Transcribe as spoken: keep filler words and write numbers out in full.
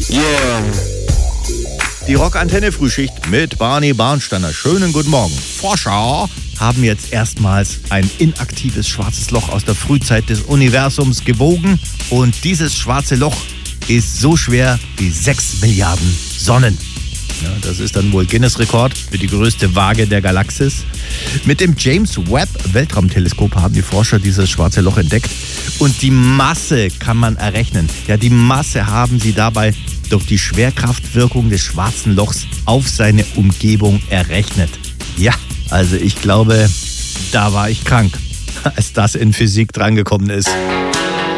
Yeah. Die Rockantenne-Frühschicht mit Barney Barnsteiner. Schönen guten Morgen. Forscher haben jetzt erstmals ein inaktives schwarzes Loch aus der Frühzeit des Universums gewogen. Und dieses schwarze Loch ist so schwer wie sechs Milliarden Sonnen. Ja, das ist dann wohl Guinness-Rekord für die größte Waage der Galaxis. Mit dem James Webb-Weltraumteleskop haben die Forscher dieses schwarze Loch entdeckt. Und die Masse kann man errechnen. Ja, die Masse haben sie dabei durch die Schwerkraftwirkung des schwarzen Lochs auf seine Umgebung errechnet. Ja, also ich glaube, da war ich krank, als das in Physik drangekommen ist.